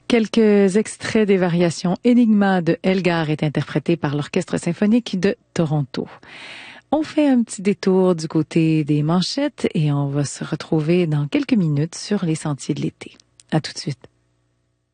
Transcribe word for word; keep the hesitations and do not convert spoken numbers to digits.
Quelques extraits des variations Enigma de Elgar est interprété par l'Orchestre symphonique de Toronto. On fait un petit détour du côté des manchettes et on va se retrouver dans quelques minutes sur les sentiers de l'été. À tout de suite.